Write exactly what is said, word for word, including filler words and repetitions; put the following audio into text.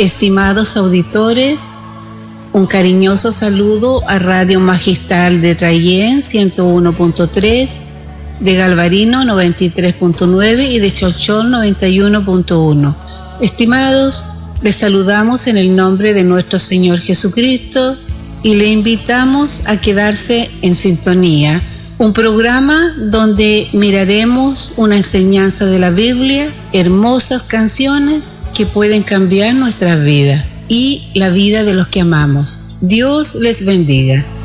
Estimados auditores, un cariñoso saludo a Radio Magistral de Traillén ciento uno punto tres, de Galvarino noventa y tres punto nueve y de Cholchol noventa y uno punto uno. Estimados, les saludamos en el nombre de nuestro Señor Jesucristo y le invitamos a quedarse en sintonía. Un programa donde miraremos una enseñanza de la Biblia, hermosas canciones que pueden cambiar nuestras vidas y la vida de los que amamos. Dios les bendiga.